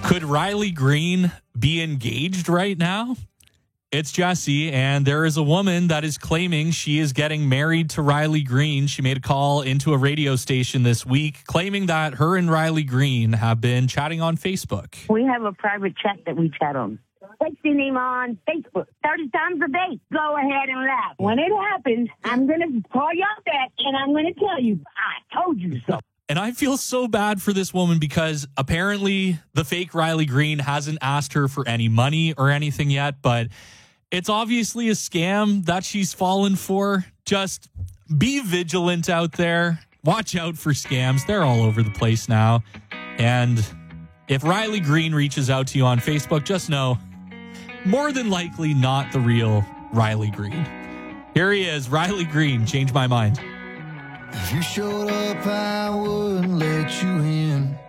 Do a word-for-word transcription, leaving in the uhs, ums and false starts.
Could Riley Green be engaged right now? It's Jesse, and there is a woman that is claiming she is getting married to Riley Green. She made a call into a radio station this week claiming that her and Riley Green have been chatting on Facebook. We have a private chat that we chat on. Texting him on Facebook thirty times a day. Go ahead and laugh. When it happens, I'm going to call you out back, and I'm going to tell you, I told you so. And I feel so bad for this woman because apparently the fake Riley Green hasn't asked her for any money or anything yet, but it's obviously a scam that she's fallen for. Just be vigilant out there. Watch out for scams. They're all over the place now. And if Riley Green reaches out to you on Facebook, just know, more than likely not the real Riley Green. Here he is, Riley Green, Change My Mind. If you showed up, I wouldn't let you in.